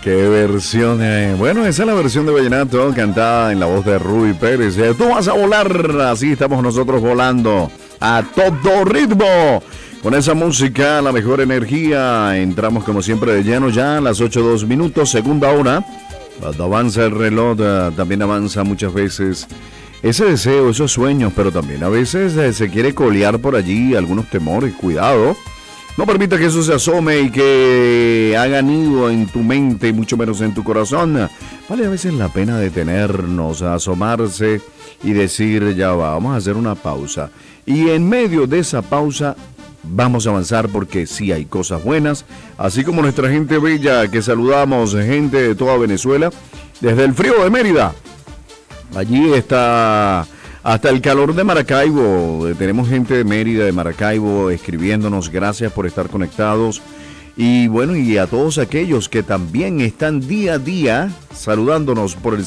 Qué versión, bueno, esa es la versión de vallenato cantada en la voz de Ruby Pérez. Tú vas a volar, así estamos nosotros volando a todo ritmo. Con esa música, la mejor energía, entramos como siempre de lleno ya a las 8:02, segunda hora. Cuando avanza el reloj, también avanza muchas veces ese deseo, esos sueños, pero también a veces se quiere colear por allí algunos temores. Cuidado. No permita que eso se asome y que haga nido en tu mente y mucho menos en tu corazón. Vale a veces la pena detenernos, asomarse y decir, ya va, vamos a hacer una pausa. Y en medio de esa pausa vamos a avanzar porque sí hay cosas buenas. Así como nuestra gente bella que saludamos, gente de toda Venezuela, desde el frío de Mérida. Allí está... Hasta el calor de Maracaibo, tenemos gente de Mérida, de Maracaibo, escribiéndonos, gracias por estar conectados. Y bueno, y a todos aquellos que también están día a día saludándonos por el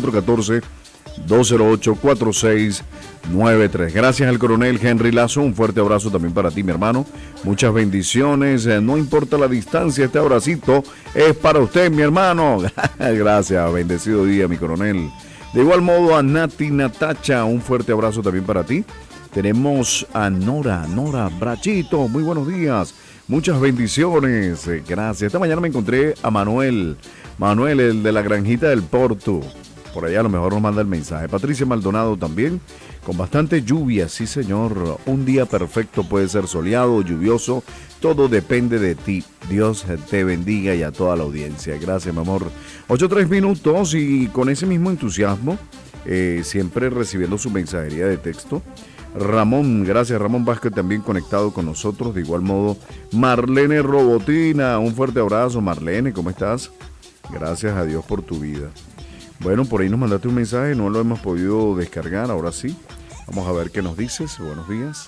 0414-208-4693. Gracias al coronel Henry Lazo, un fuerte abrazo también para ti, mi hermano. Muchas bendiciones, no importa la distancia, este abracito es para usted, mi hermano. Gracias, bendecido día, mi coronel. De igual modo a Nati Natacha, un fuerte abrazo también para ti. Tenemos a Nora Brachito, muy buenos días, muchas bendiciones, gracias. Esta mañana me encontré a Manuel, el de la Granjita del Porto. Por allá a lo mejor nos manda el mensaje. Patricia Maldonado también, con bastante lluvia, sí señor. Un día perfecto, puede ser soleado, lluvioso, todo depende de ti. Dios te bendiga y a toda la audiencia. Gracias, mi amor. 8:03 y con ese mismo entusiasmo, siempre recibiendo su mensajería de texto. Ramón, gracias Ramón Vázquez también conectado con nosotros. De igual modo, Marlene Robotina, un fuerte abrazo. Marlene, ¿cómo estás? Gracias a Dios por tu vida. Bueno, por ahí nos mandaste un mensaje, no lo hemos podido descargar, ahora sí. Vamos a ver qué nos dices. Buenos días.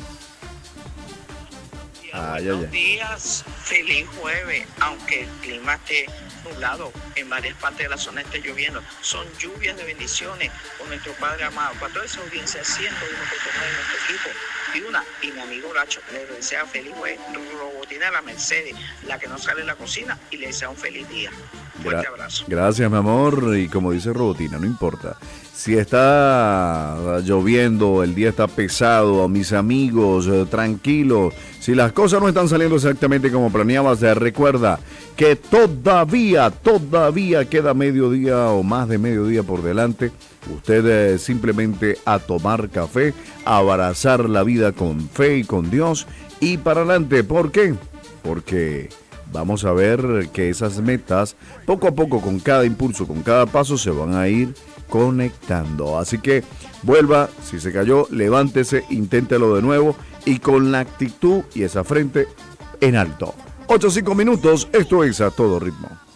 Buenos días, feliz jueves, aunque el clima esté nublado, en varias partes de la zona esté lloviendo. Son lluvias de bendiciones con nuestro Padre amado. Para toda esa audiencia, 101 personas de nuestro equipo y mi amigo Lacho, le desea feliz jueves. Robotina de la Mercedes, la que no sale de la cocina, y le desea un feliz día. Fuerte abrazo. Gracias, mi amor. Y como dice Robotina, no importa. Si está lloviendo, el día está pesado, mis amigos, tranquilos. Si las cosas no están saliendo exactamente como planeabas, recuerda que todavía queda mediodía o más de mediodía por delante. Usted simplemente a tomar café, a abrazar la vida con fe y con Dios y para adelante. ¿Por qué? Porque vamos a ver que esas metas, poco a poco, con cada impulso, con cada paso, se van a ir conectando. Así que vuelva, si se cayó, levántese, inténtelo de nuevo y con la actitud y esa frente en alto. 8:05, esto es A Todo Ritmo.